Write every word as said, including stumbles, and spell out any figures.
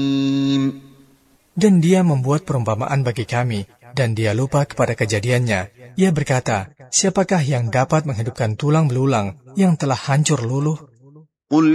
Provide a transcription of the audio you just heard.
Dan dia membuat perumpamaan bagi kami, dan dia lupa kepada kejadiannya. Ia berkata, siapakah yang dapat menghidupkan tulang belulang yang telah hancur luluh?